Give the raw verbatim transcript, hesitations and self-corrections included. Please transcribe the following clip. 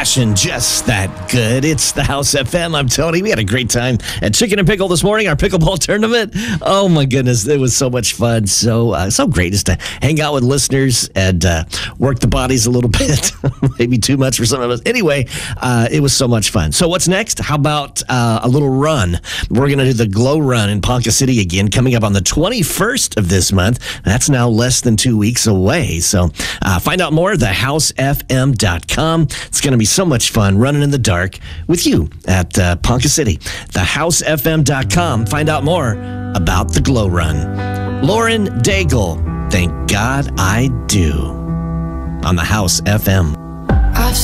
passion just that good. It's the House F M. I'm Tony. We had a great time at Chicken and Pickle this morning, our pickleball tournament. Oh my goodness, it was so much fun. So uh, so great just to hang out with listeners and uh, work the bodies a little bit. Maybe too much for some of us. Anyway, uh, it was so much fun. So what's next? How about uh, a little run? We're going to do the Glow Run in Ponca City again, coming up on the twenty-first of this month. That's now less than two weeks away. So uh, find out more at the house f m dot com. It's going to be so much fun running in the dark with you at uh, Ponca City. the house f m dot com. Find out more about the Glow Run. Lauren Daigle, Thank God I Do, on the House F M.